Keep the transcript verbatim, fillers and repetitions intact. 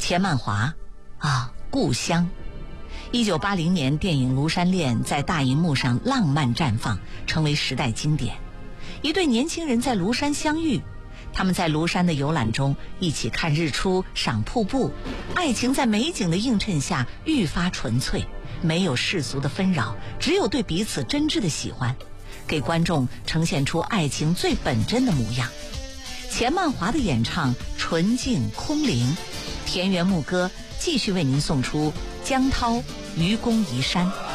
钱曼华啊，故乡。一九八零年电影《庐山恋》在大荧幕上浪漫绽放，成为时代经典。一对年轻人在庐山相遇，他们在庐山的游览中一起看日出、赏瀑布，爱情在美景的映衬下愈发纯粹，没有世俗的纷扰，只有对彼此真挚的喜欢，给观众呈现出爱情最本真的模样。钱曼华的演唱纯净空灵，田园牧歌继续为您送出江涛《愚公移山》。